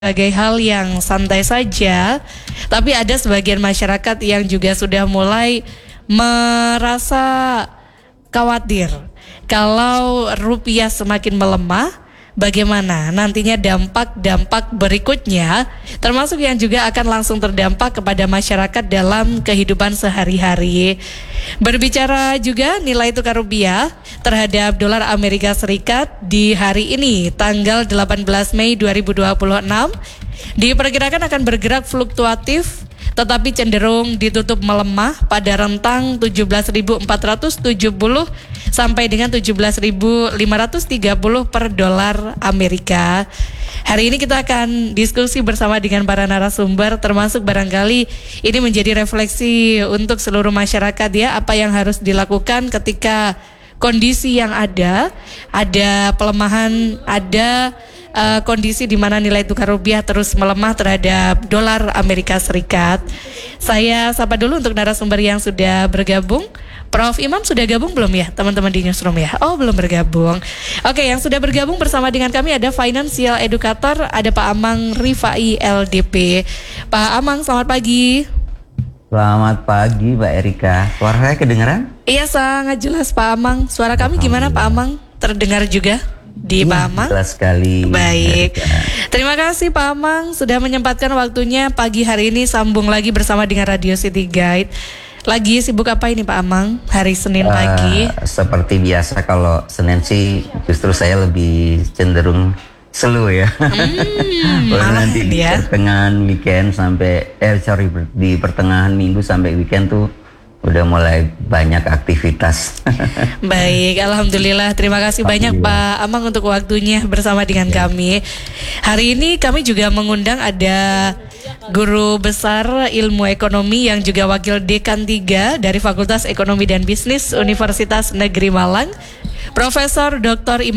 sebagai hal yang santai saja, tapi ada sebagian masyarakat yang juga sudah mulai merasa khawatir kalau rupiah semakin melemah, bagaimana nantinya dampak-dampak berikutnya, termasuk yang juga akan langsung terdampak kepada masyarakat dalam kehidupan sehari-hari. Berbicara juga nilai tukar rupiah terhadap dolar Amerika Serikat di hari ini, tanggal 18 Mei 2026, diperkirakan akan bergerak fluktuatif tetapi cenderung ditutup melemah pada rentang 17.470 sampai dengan 17.530 per dolar Amerika. Hari ini kita akan diskusi bersama dengan para narasumber, termasuk barangkali ini menjadi refleksi untuk seluruh masyarakat ya, apa yang harus dilakukan ketika kondisi yang ada pelemahan, ada kondisi di mana nilai tukar rupiah terus melemah terhadap dolar Amerika Serikat. Saya sapa dulu untuk narasumber yang sudah bergabung. Prof. Imam sudah gabung belum ya teman-teman di Newsroom ya? Oh, belum bergabung. Oke, yang sudah bergabung bersama dengan kami ada Financial Educator, ada Pak Amang Rifai LDP. Pak Amang, selamat pagi. Selamat pagi Mbak Erika. Suara saya kedengeran? Iya, sangat jelas Pak Amang. Suara kami gimana Pak Amang? Terdengar juga di Pak Amang? Jelas sekali. Baik. Erika. Terima kasih Pak Amang sudah menyempatkan waktunya pagi hari ini sambung lagi bersama dengan Radio City Guide. Lagi sibuk apa ini Pak Amang hari Senin pagi? Seperti biasa kalau Senin sih justru saya lebih cenderung slow ya. Nanti di pertengahan weekend sampai di pertengahan minggu sampai weekend tuh udah mulai banyak aktivitas. Baik, alhamdulillah. Terima kasih banyak Pak Amang untuk waktunya bersama dengan kami. Hari ini kami juga mengundang ada Guru Besar Ilmu Ekonomi yang juga Wakil Dekan 3 dari Fakultas Ekonomi dan Bisnis Universitas Negeri Malang, Profesor Dr.